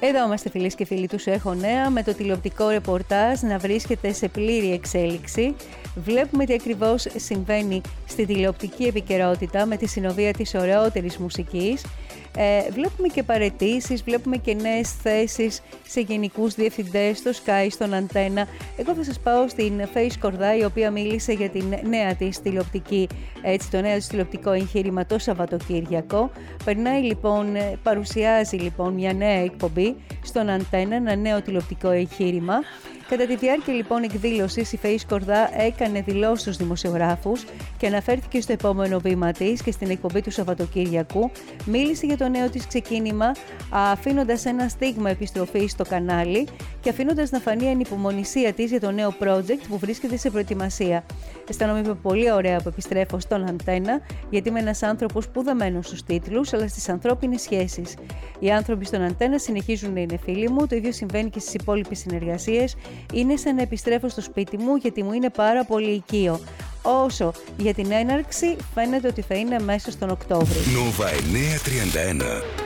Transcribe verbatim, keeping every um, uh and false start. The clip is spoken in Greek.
Εδώ είμαστε, φίλες και φίλοι του Σου Έχω Νέα, με το τηλεοπτικό ρεπορτάζ να βρίσκεται σε πλήρη εξέλιξη. Βλέπουμε τι ακριβώς συμβαίνει στη τηλεοπτική επικαιρότητα με τη συνοδεία της ωραιότερης μουσικής. Ε, βλέπουμε και παραιτήσεις, βλέπουμε και νέες θέσεις σε γενικούς διευθυντές στο Sky, στον Αντένα. Εγώ θα σας πάω στην Φέης Κορδά, η οποία μίλησε για την νέα της τηλεοπτική, έτσι, το νέο της τηλεοπτικό εγχείρημα το Σαββατοκύριακο. Περνάει λοιπόν, παρουσιάζει λοιπόν μια νέα εκπομπή στον Αντένα, ένα νέο τηλεοπτικό εγχείρημα. Κατά τη διάρκεια λοιπόν εκδήλωσης, η Φέης Κορδά έκανε δηλώσεις στους δημοσιογράφους και αναφέρθηκε στο επόμενο βήμα της και στην εκπομπή του Σαββατοκύριακου. Μίλησε για το νέο της ξεκίνημα, αφήνοντας ένα στίγμα επιστροφής στο κανάλι και αφήνοντας να φανεί η ανυπομονησία της για το νέο project που βρίσκεται σε προετοιμασία. Αισθάνομαι πολύ ωραία που επιστρέφω στον Αντένα, γιατί είμαι ένας άνθρωπος που δεν μένω στους τίτλους, αλλά στις ανθρώπινες σχέσεις. Οι άνθρωποι στον Αντένα συνεχίζουν να είναι φίλοι μου, το ίδιο συμβαίνει και στις υπόλοιπες συνεργασίες. Είναι σαν να επιστρέφω στο σπίτι μου, γιατί μου είναι πάρα πολύ οικείο. Όσο για την έναρξη, φαίνεται ότι θα είναι μέσα στον Οκτώβριο. Νόβα εννιακόσια τριάντα ένα.